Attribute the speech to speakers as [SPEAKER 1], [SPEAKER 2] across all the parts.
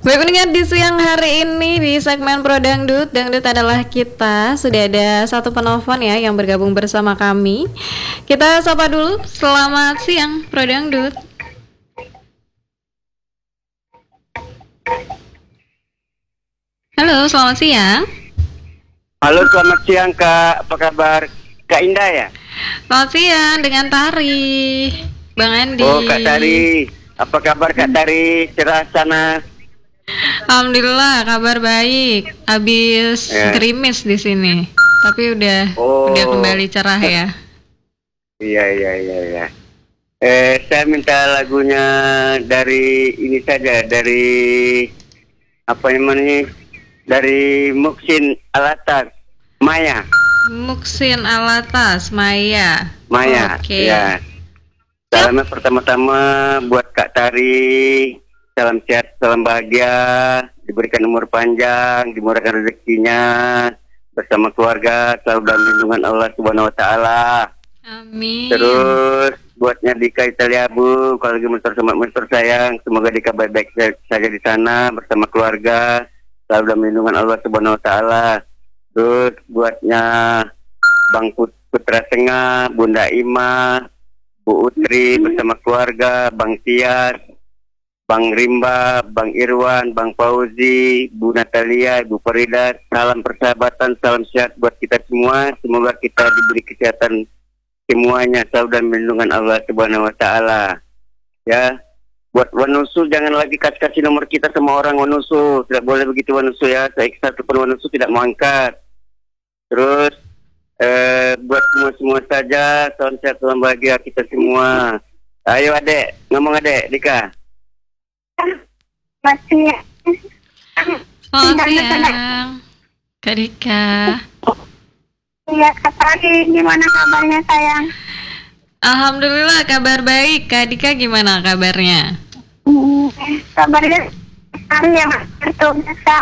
[SPEAKER 1] Baik pendengar, di siang hari ini di segmen Pro Dangdut, Dangdut adalah kita. Sudah ada satu penelpon ya yang bergabung bersama kami. Kita sapa dulu. Selamat siang Pro Dangdut. Halo, selamat siang.
[SPEAKER 2] Halo, selamat siang Kak. Apa kabar? Kak Indah ya?
[SPEAKER 1] Selamat siang dengan Tari, Bang Andi.
[SPEAKER 2] Oh, Kak Tari. Apa kabar Kak Tari? Cerah sana?
[SPEAKER 1] Alhamdulillah, kabar baik. Habis gerimis di sini, tapi udah kembali cerah ya.
[SPEAKER 2] Iya. Saya minta lagunya dari ini saja, dari apa namanya? Dari Muksin Alatas, Maya.
[SPEAKER 1] Muksin Alatas, Maya.
[SPEAKER 2] Oke. Ya. Salamnya pertama-tama buat Kak Tari. Salam sehat, salam bahagia, diberikan umur panjang, dimurahkan rezekinya, bersama keluarga, selalu dalam lindungan Allah Subhanahu Wa Taala.
[SPEAKER 1] Amin.
[SPEAKER 2] Terus buatnya Dika Italiabu, kalau lagi mentor sayang, semoga Dika baik-baik saja di sana bersama keluarga, selalu dalam lindungan Allah Subhanahu Wa Taala. Terus buatnya Bang Putra Tengah, Bunda Ima, Bu Utri bersama keluarga, Bang Tias, Bang Rimba, Bang Irwan, Bang Fauzi, Bu Natalia, Ibu Farida, salam persahabatan, salam sehat buat kita semua. Semoga kita diberi kesehatan semuanya, selalu dalam lindungan Allah Subhanahu Wa Taala. Ya, buat Wanusu jangan lagi kasih nomor kita sama orang Wanusu, tidak boleh begitu Wanusu ya. Saya satu pun Wanusu tidak mau angkat. Terus buat semua saja, salam sehat, salam bahagia kita semua. Ayo adek, ngomong adek, Dika.
[SPEAKER 1] Selamat siang, Kak Dika.
[SPEAKER 3] Iya, Kak Tari, gimana kabarnya sayang?
[SPEAKER 1] Alhamdulillah kabar baik. Kak Dika gimana kabarnya?
[SPEAKER 3] Kabarnya Tari yang biasa.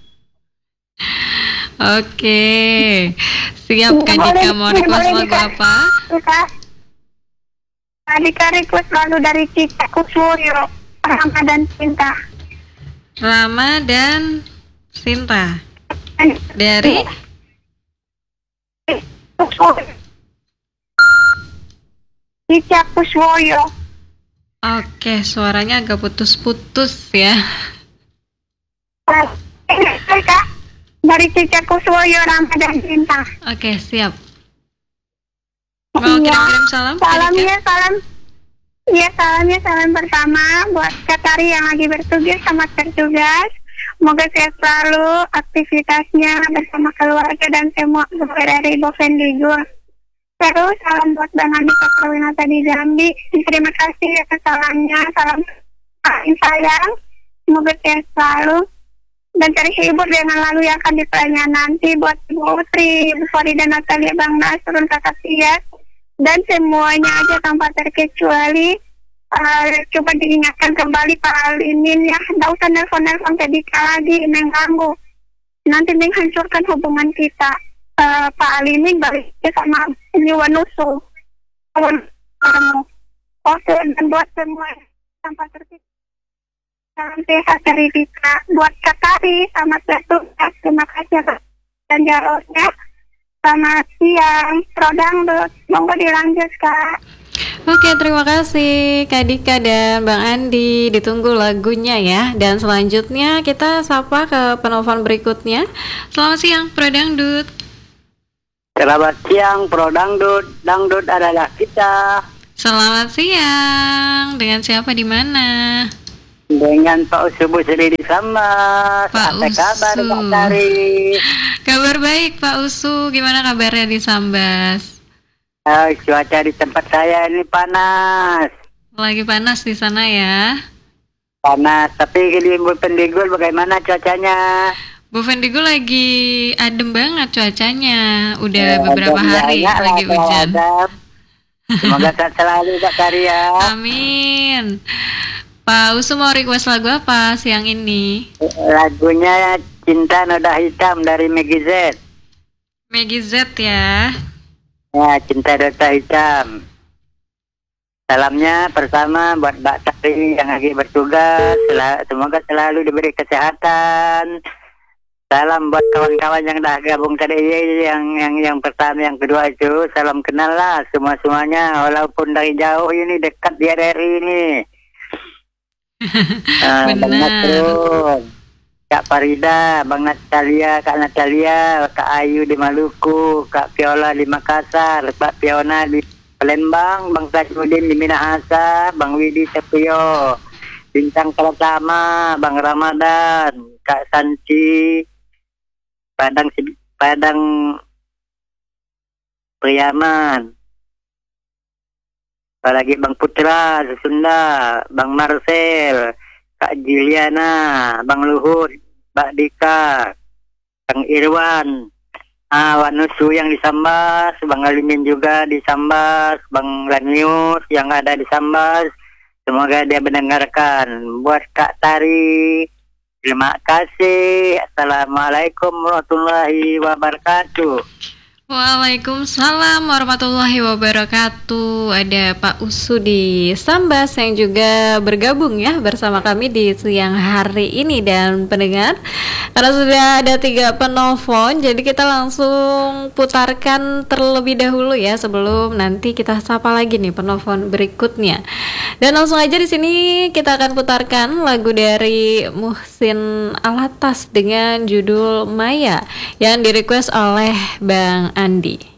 [SPEAKER 1] Oke, siap Kak Dika. Mau request lagu apa?
[SPEAKER 3] Kak Dika request lagu dari Cika Kuswoyo, Ramadan Cinta.
[SPEAKER 1] Ramadan Cinta dari
[SPEAKER 3] Cika Kuswoyo.
[SPEAKER 1] Oke, suaranya agak putus-putus ya.
[SPEAKER 3] Dari Cika Kuswoyo, Ramadan Cinta.
[SPEAKER 1] Oke, siap. Mau kirim-kirim salam?
[SPEAKER 3] Salam pertama buat Kak Tari yang lagi bertugas, selamat bertugas. Semoga sehat selalu aktivitasnya bersama keluarga dan semua dari Bovendigo. Terus salam buat Bang Andi Kaprowinata di Jambi. Terima kasih atas salamnya. Salam sayang. Semoga sehat selalu dan terhibur dengan lagu yang akan diperanyanyi nanti buat Ibu Utri, Ibu Farida, Natalia, Bang Nasrun, Kakak Tias, dan semuanya aja tanpa terkecuali. Coba diingatkan kembali Pak Alimin ya, tidak usah nelfon-nelfon ke Dika lagi, mengganggu, nanti menghancurkan hubungan kita. Pak Alimin balik sama ini Wanusu. Oke, dan buat semua tanpa terkecuali salam sehat dari Dika. Buat Kak Tari, selamat bertugas, terima kasih dan jarosnya. Selamat siang, Pro Dangdut, monggo dilanjut Kak.
[SPEAKER 1] Oke, terima kasih Kak Dika dan Bang Andi. Ditunggu lagunya ya. Dan selanjutnya kita sapa ke penelpon berikutnya. Selamat siang Pro Dangdut.
[SPEAKER 2] Selamat siang Pro Dangdut, Dangdut adalah kita.
[SPEAKER 1] Selamat siang. Dengan siapa di mana?
[SPEAKER 2] Dengan Pak Usu Busri di Sambas.
[SPEAKER 1] Pak
[SPEAKER 2] Apa
[SPEAKER 1] Usu.
[SPEAKER 2] kabar Kak Tari?
[SPEAKER 1] Kabar baik Pak Usu. Gimana kabarnya di Sambas?
[SPEAKER 2] Cuaca di tempat saya ini panas.
[SPEAKER 1] Lagi panas di sana ya?
[SPEAKER 2] Panas, tapi di Bovendigul bagaimana cuacanya?
[SPEAKER 1] Bovendigul lagi adem banget cuacanya. Udah beberapa hari lagi hujan.
[SPEAKER 2] Semoga sehat selalu Kak Tari ya.
[SPEAKER 1] Amin. Pak Usu mau request lagu apa siang ini?
[SPEAKER 2] Lagunya Cinta Noda Hitam dari Meggy Z.
[SPEAKER 1] Meggy Z ya.
[SPEAKER 2] Ya, Cinta Noda Hitam.
[SPEAKER 4] Salamnya pertama buat Mbak Tari yang lagi bertugas, semoga selalu diberi kesehatan. Salam buat kawan-kawan yang dah gabung tadi, yang pertama, yang kedua itu salam kenal lah semuanya, walaupun dari jauh ini dekat di RRI ini. Bang Nasrul, Kak Farida, Bang Natalia, Kak Natalia, Kak Ayu di Maluku, Kak Viola di Makassar, Pak Fiona di Palembang, Bang Tajudin di Minahasa, Bang Widi Sepio, Bintang Pratama, Bang Ramadan, Kak Santi, Padang Priaman, apalagi Bang Putra Sunda, Bang Marcel, Kak Juliana, Bang Luhut, Mbak Dika, Kang Irwan, Wak Nusu yang di Sambas, Bang Alimin juga di Sambas, Bang Lanius yang ada di Sambas. Semoga dia mendengarkan. Buat Kak Tari, terima kasih. Assalamualaikum warahmatullahi wabarakatuh.
[SPEAKER 1] Waalaikumsalam warahmatullahi wabarakatuh. Ada Pak Usu di Sambas yang juga bergabung ya bersama kami di siang hari ini. Dan pendengar, karena sudah ada 3 penelpon, jadi kita langsung putarkan terlebih dahulu ya, sebelum nanti kita sapa lagi nih penelpon berikutnya. Dan langsung aja di sini kita akan putarkan lagu dari Muhsin Alatas dengan judul Maya yang direquest oleh Bang Andi.